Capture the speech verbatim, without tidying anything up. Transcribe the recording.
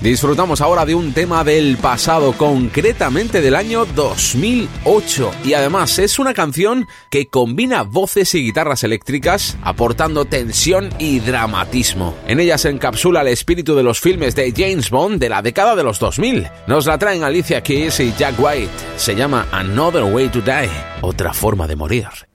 Disfrutamos ahora de un tema del pasado, concretamente del año dos mil ocho. Y además es una canción que combina voces y guitarras eléctricas, aportando tensión y dramatismo. En ella se encapsula el espíritu de los filmes de James Bond de la década de los dos mil. Nos la traen Alicia Keys y Jack White. Se llama Another Way to Die, otra forma de morir.